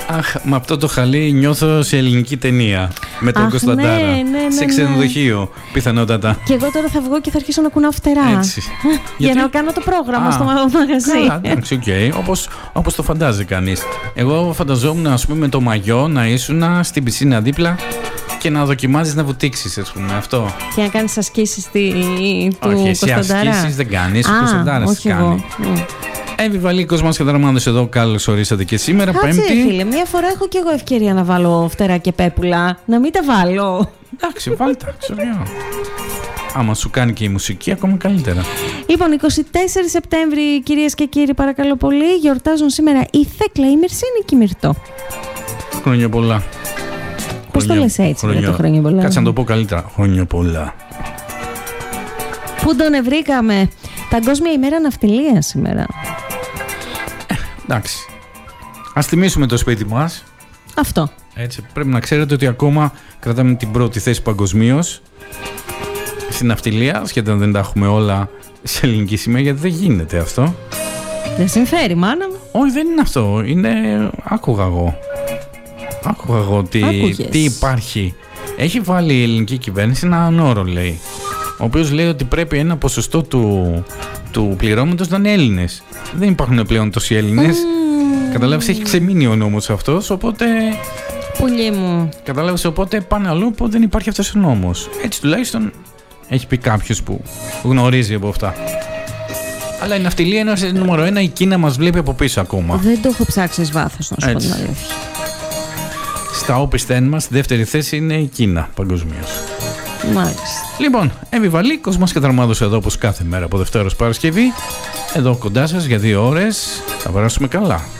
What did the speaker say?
Αχ, με αυτό το χαλί νιώθω σε ελληνική ταινία. Με τον Κωνσταντάρα. Ναι. Σε ξενοδοχείο, πιθανότατα. Και εγώ τώρα θα βγω και θα αρχίσω να κουνάω φτερά. Έτσι. Για να κάνω το πρόγραμμα στο μαγαζί. Καλά, εντάξει, οκ. Όπως το φαντάζει κανείς. Εγώ φανταζόμουν, ας πούμε, με το μαγιό να ήσουν στην πισίνα δίπλα και να δοκιμάζεις να βουτήξεις, ας πούμε, αυτό. Και να κάνεις ασκήσεις του όχι, εσύ Κωνσταντάρα. ασκήσεις δεν κάνεις, ο Κωνσταντάρας τις κάνει. Εγώ. Εύη Βαλή, Κοσμάς και Δραμάδος εδώ, καλώς ορίσατε και σήμερα, Κάτσε, Πέμπτη. φίλε, μία φορά έχω και εγώ ευκαιρία να βάλω φτερά και πέπουλα. Να μην τα βάλω. Εντάξει, βάλτε, ξέρω. Άμα σου κάνει και η μουσική, ακόμα καλύτερα. Λοιπόν, 24 Σεπτέμβρη, κυρίες και κύριοι, παρακαλώ πολύ, γιορτάζουν σήμερα η Θέκλα, η Μερσίνη και η Μυρτώ. Χρόνια πολλά. Πώς το λες έτσι, το χρόνια πολλά? Κάτσε να το πω καλύτερα. Χρόνια πολλά. Πού τον βρήκαμε? Παγκόσμια ημέρα ναυτιλίας σήμερα. Εντάξει. Ας τιμήσουμε το σπίτι μας. Αυτό. Έτσι, πρέπει να ξέρετε ότι ακόμα κρατάμε την πρώτη θέση παγκοσμίως στην ναυτιλία, σχεδόν δεν τα έχουμε όλα σε ελληνική σημαία, γιατί δεν γίνεται αυτό. Δεν συμφέρει, μάνα μου. Όχι, δεν είναι αυτό. Είναι... Άκουγα εγώ τι υπάρχει. Έχει βάλει η ελληνική κυβέρνηση έναν όρο, λέει, ο οποίος λέει ότι πρέπει ένα ποσοστό του πληρώματος να είναι Έλληνες. Δεν υπάρχουν πλέον τόσοι Έλληνες. Καταλάβεις, έχει ξεμείνει ο νόμος αυτός, οπότε... Πουλί μου. Κατάλαβες, οπότε πάνε αλλού που δεν υπάρχει αυτός ο νόμος. Έτσι τουλάχιστον έχει πει κάποιος που γνωρίζει από αυτά. Αλλά η ναυτιλία είναι νούμερο 1, η Κίνα μας βλέπει από πίσω ακόμα. Δεν το έχω ψάξει εις βάθος, να σου πω την αλήθεια. Στα όπισθεν μας, η δεύτερη θέση είναι η Κίνα παγκοσμίως. Μάλιστα. Λοιπόν, Εύη Βαλή, Κοσμάς και Δραμάδος εδώ, όπως κάθε μέρα από Δευτέρα ως Παρασκευή. Εδώ κοντά σας για 2 ώρες. Θα περάσουμε καλά.